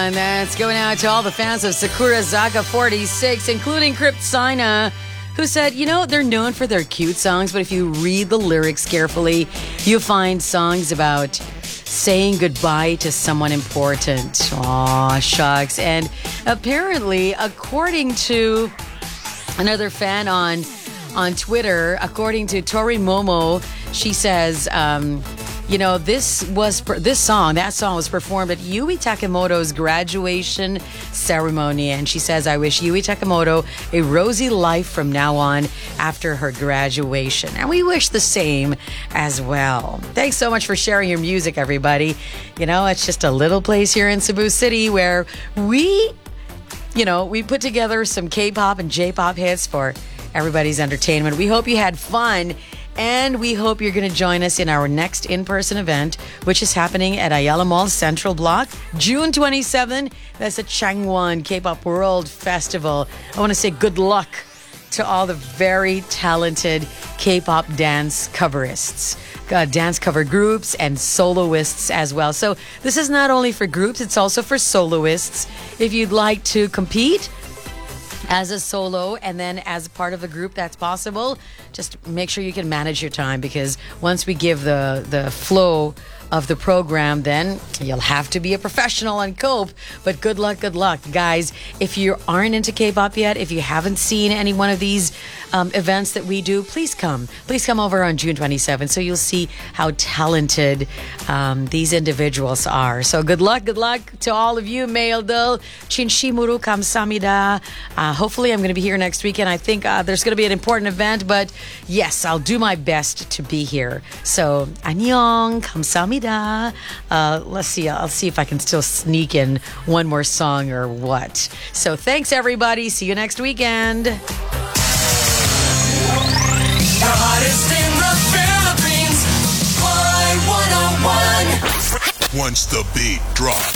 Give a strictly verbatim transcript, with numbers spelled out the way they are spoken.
And that's going out to all the fans of Sakura Zaga forty-six, including Kryptsina, who said, you know, they're known for their cute songs, but if you read the lyrics carefully, you find songs about saying goodbye to someone important. Aw, shucks. And apparently, according to another fan on on Twitter, according to Tori Momo, she says, um, you know, this was this song, that song was performed at Yui Takemoto's graduation ceremony. And she says, I wish Yui Takemoto a rosy life from now on after her graduation. And we wish the same as well. Thanks so much for sharing your music, everybody. You know, it's just a little place here in Cebu City where we, you know, we put together some K-pop and J-pop hits for everybody's entertainment. We hope you had fun. And we hope you're going to join us in our next in-person event, which is happening at Ayala Mall Central Block, June twenty-seventh. That's the Changwon K-Pop World Festival. I want to say good luck to all the very talented K-pop dance coverists, uh, dance cover groups, and soloists as well. So this is not only for groups, it's also for soloists. If you'd like to compete as a solo and then as part of a group, that's possible. Just make sure you can manage your time, because once we give the the flow of the program, then you'll have to be a professional and cope. But good luck, good luck. Guys, if you aren't into K-pop yet, if you haven't seen any one of these um, events that we do, please come. Please come over on June twenty-seventh so you'll see how talented um, these individuals are. So good luck, good luck to all of you. Maildel, Chinshimuru kamsamida. Uh, hopefully I'm going to be here next weekend. I think uh, there's going to be an important event, but yes, I'll do my best to be here. So annyeong, kamsamida. Uh, let's see. I'll see if I can still sneak in one more song or what. So thanks, everybody. See you next weekend. The hottest in the Philippines. Y one oh one. Once the beat drops.